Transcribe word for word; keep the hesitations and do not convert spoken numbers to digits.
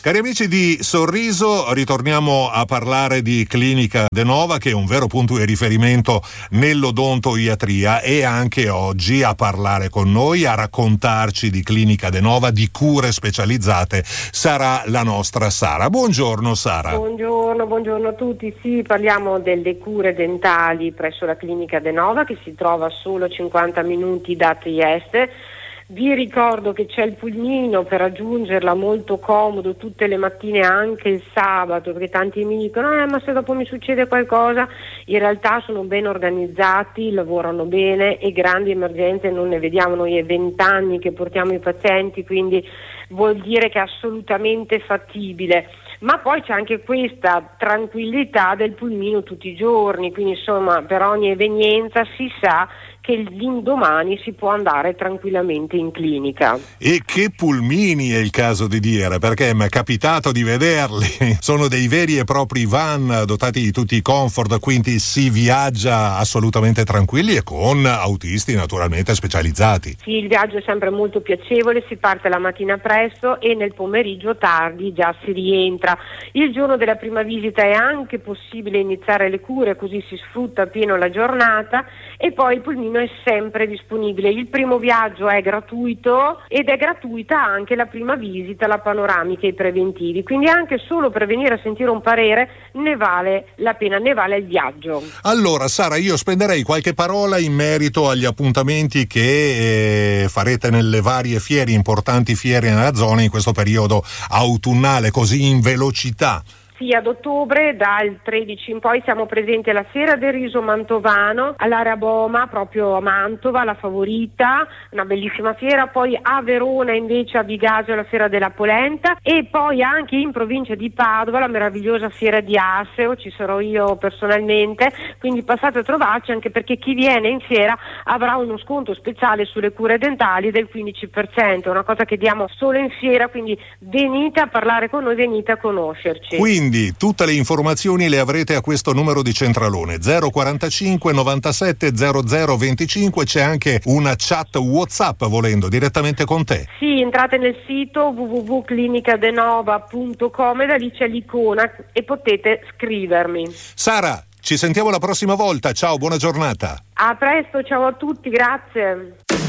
Cari amici di Sorriso, ritorniamo a parlare di Clinica De Nova, che è un vero punto di riferimento nell'odontoiatria, e anche oggi a parlare con noi, a raccontarci di Clinica De Nova, di cure specializzate, sarà la nostra Sara. Buongiorno Sara. Buongiorno, buongiorno a tutti. Sì, parliamo delle cure dentali presso la Clinica De Nova, che si trova a solo cinquanta minuti da Trieste. Vi ricordo che c'è il pulmino per raggiungerla, molto comodo tutte le mattine, anche il sabato, perché tanti mi dicono eh, ma se dopo mi succede qualcosa. In realtà sono ben organizzati, lavorano bene e grandi emergenze non ne vediamo. Noi è vent'anni che portiamo i pazienti, quindi vuol dire che è assolutamente fattibile. Ma poi c'è anche questa tranquillità del pulmino tutti i giorni, quindi insomma per ogni evenienza si sa che l'indomani si può andare tranquillamente in clinica. E che pulmini è il caso di dire, perché mi è capitato di vederli, sono dei veri e propri van dotati di tutti i comfort, quindi si viaggia assolutamente tranquilli e con autisti naturalmente specializzati. Sì, il viaggio è sempre molto piacevole, si parte la mattina presto e nel pomeriggio tardi già si rientra. Il giorno della prima visita è anche possibile iniziare le cure, così si sfrutta pieno la giornata, e poi il pulmino è sempre disponibile. Il primo viaggio è gratuito ed è gratuita anche la prima visita, la panoramica e i preventivi, quindi anche solo per venire a sentire un parere ne vale la pena, ne vale il viaggio. Allora Sara, io spenderei qualche parola in merito agli appuntamenti che eh, farete nelle varie fiere, importanti fiere nella zona in questo periodo autunnale, così in velocità. Sì, ad ottobre dal tredici in poi siamo presenti alla Fiera del Riso Mantovano, all'area Boma, proprio a Mantova, la Favorita, una bellissima fiera. Poi a Verona invece a Vigasio la Fiera della Polenta, e poi anche in provincia di Padova la meravigliosa Fiera di Asseo, ci sarò io personalmente, quindi passate a trovarci, anche perché chi viene in fiera avrà uno sconto speciale sulle cure dentali del quindici per cento, una cosa che diamo solo in fiera, quindi venite a parlare con noi, venite a conoscerci. Quindi Quindi tutte le informazioni le avrete a questo numero di centralone zero quarantacinque novantasette zero zero venticinque. C'è anche una chat WhatsApp volendo direttamente con te. Sì, entrate nel sito w w w punto clinica denova punto com e da lì c'è l'icona e potete scrivermi. Sara, ci sentiamo la prossima volta. Ciao, buona giornata. A presto, ciao a tutti, grazie.